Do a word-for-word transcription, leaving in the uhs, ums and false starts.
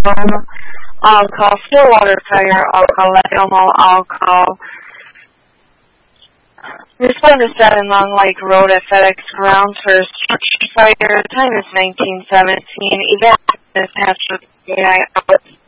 home, I'll call Stillwater Fire, I'll call Elmo, I'll call Respond to seven Long Lake Road at FedEx Grounds for a structure fire. Time is nineteen seventeen. Event is past forty-eight hours.